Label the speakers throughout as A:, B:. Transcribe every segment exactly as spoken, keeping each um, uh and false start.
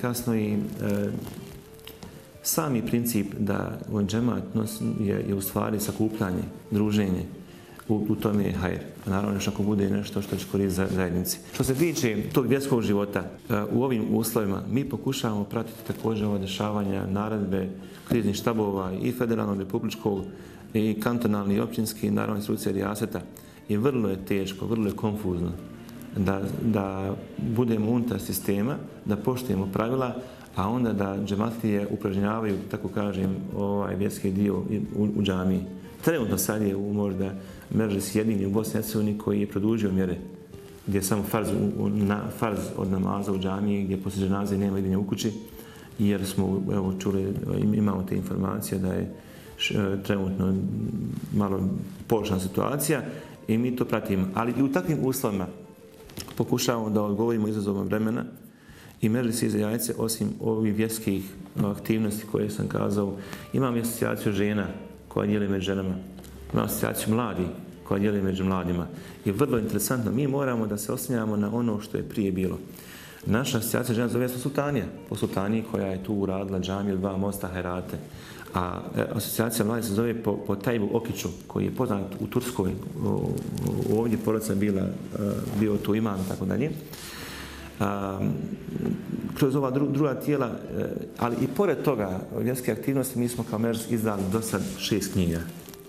A: efikasno i e, sami princip da džemat je, je u stvari sakupljanje, druženje, u, u tome je hajr. Naravno, još ako bude nešto što će koristiti za zajednici. Što se tiče tog vjerskog života, u ovim uslovima mi pokušavamo pratiti također ova dešavanja, naredbe kriznih štabova i federalnog, republičkog, i kantonalni, i općinski, i naravno institucije rijaseta. I vrlo je teško, vrlo je konfuzno da, da budemo unutar sistema, da poštujemo pravila, a onda da džematlije upražnjavaju, tako kažem, ovaj vjerski dio u, u džamiji. Trenutno sad je u možda Medžlis jedini u Bosni i Hercegovini koji je produžio mjere gdje je samo farz, na, farz od namaza u džamiji, gdje poslije dženaze nema jedinja u kući, jer smo evo, čuli, imamo te informacije da je š, trenutno malo položena situacija i mi to pratimo. Ali i u takvim uslovima pokušavamo da odgovorimo izazovima vremena i Medžlis Iza Jajce, osim ovih vjerskih aktivnosti koje sam kazao, imam asocijaciju žena koja dijeli među ženama, imam asocijaciju mladi koja dijeli među mladima. I vrlo interesantno, mi moramo da se oslanjamo na ono što je prije bilo. Naša asocijacija žena zove se Sultanija, po Sultaniji koja je tu uradila džamiju, dva mosta, herate. A asocijacija mladi se zove po, po Tajbu Okiću, koji je poznat u Turskoj, ovdje porodica bila, bio tu imam i tako dalje. Um, kroz ova dru, druga tijela, ali i pored toga vjerske aktivnosti mi smo kao Medžlis izdali do sad šest knjiga.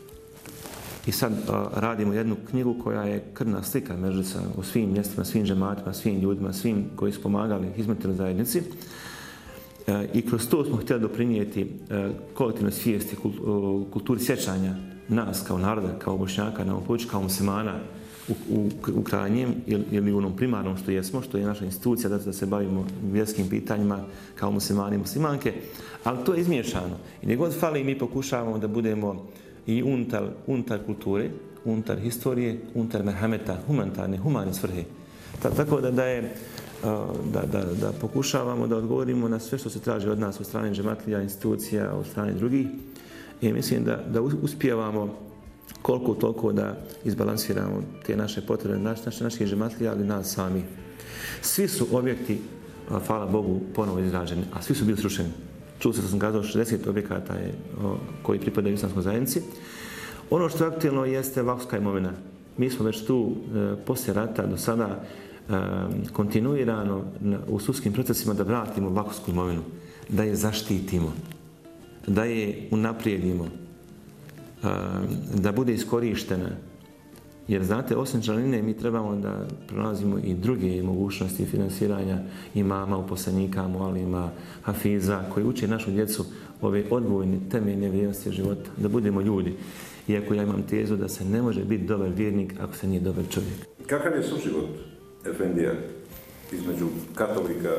A: I sad uh, radimo jednu knjigu koja je krvna slika Medžlisa u svim mjestima, svim džematima, svim ljudima, svim koji su pomagali izmetili zajednici. Uh, I kroz to smo htjeli doprinijeti uh, kolektivnoj svijesti, kulturi sjećanja nas kao naroda, kao Bošnjaka, na području kao muslimana, u, u, u krajnjem ili u onom primarnom što jesmo, što je naša institucija da, da se bavimo vjerskim pitanjima kao muslimani i muslimanke, ali to je izmiješano. I gdje god fali mi pokušavamo da budemo i unutar, unutar kulture, unutar historije, unutar merhameta, humanitarne, humane svrhe. Ta, tako da, da, je, da, da, da pokušavamo da odgovorimo na sve što se traži od nas od strane džematlija, institucija, od strane drugih. I mislim da, da uspijevamo koliko toliko da izbalansiramo te naše potrebe, naš, naše, naših džematlija, ali nas sami. Svi su objekti, hvala Bogu, ponovo izrađeni, a svi su bili srušeni. Čuli se, sam kazao, šezdeset objekata je, o, koji pripadaju islamskoj zajednici. Ono što je aktualno jeste vakufska imovina. Mi smo već tu e, poslije rata do sada e, kontinuirano na, u sudskim procesima da vratimo vakufsku imovinu, da je zaštitimo, da je unaprijedimo, e, da bude iskorištena. Jer znate, osim članine mi trebamo da pronalazimo i druge mogućnosti finansiranja imama, uposlenika, mualima, hafiza, koji uče našu djecu ove odgojne temeljne vrijednosti života, da budemo ljudi. Iako ja imam tezu da se ne može biti dobar vjernik ako se nije dobar čovjek.
B: Kakav je suživot, efendija, između katolika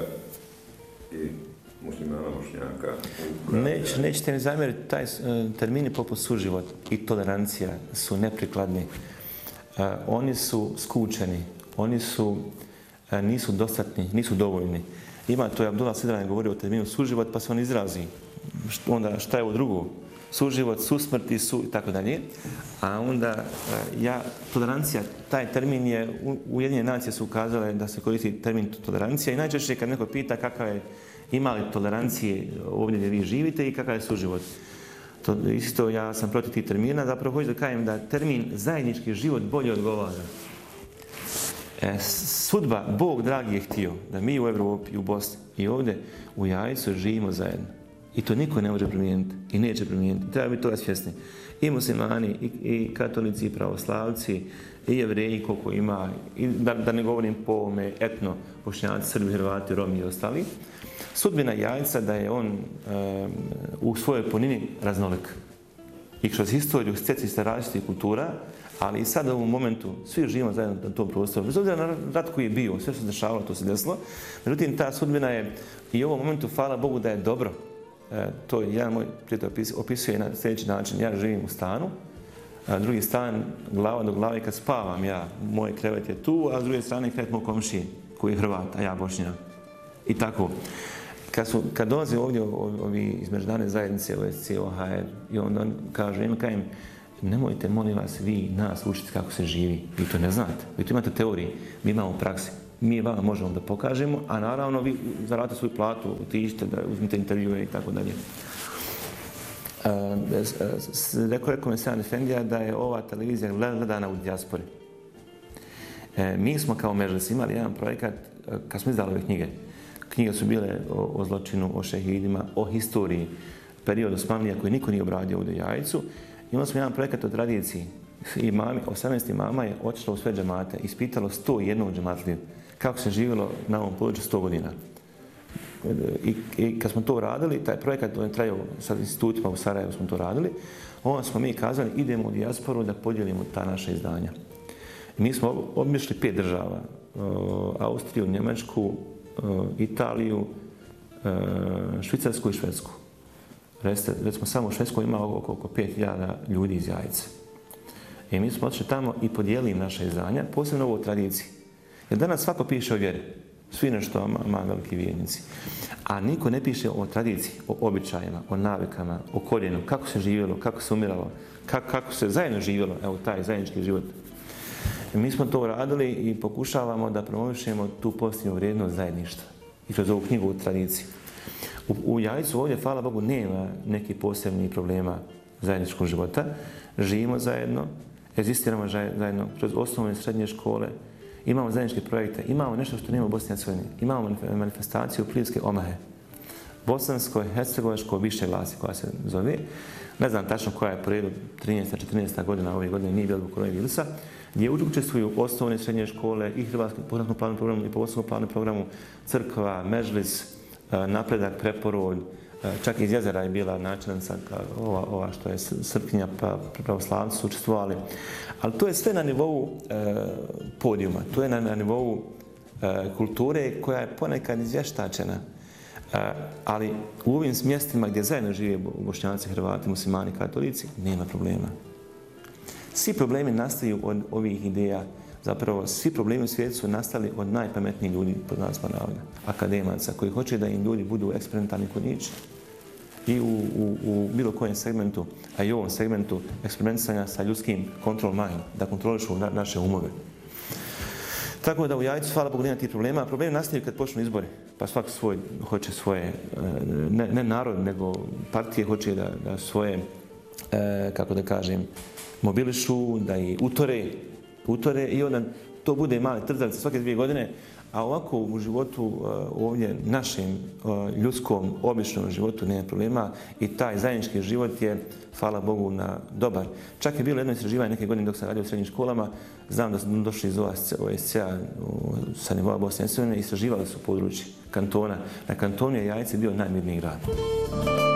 B: i muslimana, Bošnjaka?
A: Neć, nećete mi zamjeriti, taj termini poput suživot i tolerancija su neprikladni. Uh, oni su skučeni, oni su, uh, nisu dostatni, nisu dovoljni. Ima to je Abdullah Sidran govorio o terminu suživot, pa se on izrazi. Št, onda šta je u drugo? Suživot, susmrti, su i tako dalje. A onda uh, ja, tolerancija, taj termin je, u, Ujedinjene nacije su ukazale da se koristi termin tolerancija i najčešće kad neko pita kakav je, ima li tolerancije ovdje gdje vi živite i kakav je suživot. To, isto ja sam protiv tih termina, zapravo hoću da kažem da termin zajednički život bolje odgovara. E, sudba, Bog dragi je htio da mi u Evropi, u Bosni i ovdje u Jajcu živimo zajedno. I to niko ne može promijeniti i neće promijeniti. Treba biti toga svjesni. I muslimani, i, i katolici, i pravoslavci, i jevreji koliko ima, i da, da ne govorim po ovome etno, Bošnjaci, Srbi, Hrvati, Romi i ostali. Sudbina Jajca da je on um, u svojoj punini raznolik. I kroz historiju stjeci se različitih kultura, ali i sad u ovom momentu svi živimo zajedno na tom prostoru. Bez obzira na rat koji je bio, sve što se dešavalo, to se desilo. Međutim, ta sudbina je i u ovom momentu, hvala Bogu, da je dobro. E, to je jedan moj prijatelj opisuje na sljedeći način. Ja živim u stanu, a drugi stan, glava do glave, kad spavam ja, moj krevet je tu, a s druge strane krevet moj komšije, koji je Hrvat, a ja Bošnjak. I tako. Kad, su, kad dolaze ovdje ovi iz međunarodne zajednice, O S C E, O H R, i onda on kaže, ja kajem, nemojte, molim vas, vi nas učiti kako se živi. Vi to ne znate. Vi to imate teoriji, mi imamo praksi. mi vama možemo da pokažemo, a naravno vi zaradite svoju platu, otiđite da uzmite intervjue i tako dalje. Rekao je Sejan Efendija da je ova televizija gledana u dijaspori. Mi smo kao Mežlis imali jedan projekat kad smo izdali ove knjige. Knjige su bile o, o zločinu, o šehidima, o historiji periodu Osmanlija koji niko nije obradio ovdje u Jajcu. Imali smo jedan projekat o tradiciji. Imami, osamnaest imama je otišlo u sve džemate, ispitalo sto jedan džematliju kako se živjelo na ovom području sto godina. I, I kad smo to radili, taj projekat on je trajao sa institutima u Sarajevu smo to radili, onda smo mi kazali idemo u dijasporu da podijelimo ta naša izdanja. I mi smo obišli pet država, Austriju, Njemačku, Italiju, Švicarsku i Švedsku. Recimo samo u Švedskoj ima oko, oko pet hiljada ljudi iz Jajce. I mi smo otišli tamo i podijelili naša izdanja, posebno ovo o tradiciji. Jer danas svako piše o vjeri. Svi nešto ima veliki vjernici. A niko ne piše o tradiciji, o običajima, o navikama, o korijenu, kako se živjelo, kako se umiralo, kako, kako se zajedno živjelo, evo taj zajednički život. I mi smo to radili i pokušavamo da promovišemo tu pozitivnu vrijednost zajedništva. I kroz ovu knjigu o tradiciji. U, u Jajcu ovdje, hvala Bogu, nema nekih posebnih problema zajedničkog života. Živimo zajedno, egzistiramo zajedno kroz osnovne i srednje škole, imamo zajedničke projekte, imamo nešto što nema u Bosni i Hercegovini, imamo manifestaciju Prilske Omahe, bosansko-hercegovačko više glasi koja se zove. Ne znam tačno koja je po redu, trinaesta četrnaesta godina ove godine, nije bilo koronavirusa, gdje učestvuju osnovne i srednje škole i Hrvatski pohrankom plavnom programu i posebnom plavnom programu, crkva, Mežlis, Napredak, Preporod, čak iz Jezera je bila načelnica, ova, ova što je Srpkinja, pa pravoslavci su učestvovali. Ali to je sve na nivou e, podijuma, to je na, na nivou e, kulture koja je ponekad izvještačena. E, ali u ovim mjestima gdje zajedno žive Bošnjaci, Hrvati, Muslimani, Katolici, nema problema. Svi problemi nastaju od ovih ideja. Zapravo, svi problemi u svijetu su nastali od najpametnijih ljudi, pod nazva navoda, akademaca, koji hoće da im ljudi budu eksperimentalni kunići. I u, u, u bilo kojem segmentu, a i u ovom segmentu eksperimentisanja sa ljudskim control mind, da kontrolišu na, naše umove. Tako da u Jajcu, hvala Bogu, nema tih problema. Problemi nastaju kad počnu izbori, pa svak svoj hoće svoje, ne, ne narod, nego partije hoće da, da svoje, kako da kažem, mobilišu, da i utore, utore i onda to bude mali trzavice svake dvije godine, a ovako u životu ovdje, našem ljudskom, običnom životu nema problema i taj zajednički život je, hvala Bogu, na dobar. Čak je bilo jedno istraživanje neke godine dok sam radio u srednjim školama, znam da su došli iz O S C A sa nivoa Bosne i Hercegovine, istraživali su područje kantona. Na kantonu je Jajce bio najmirniji grad.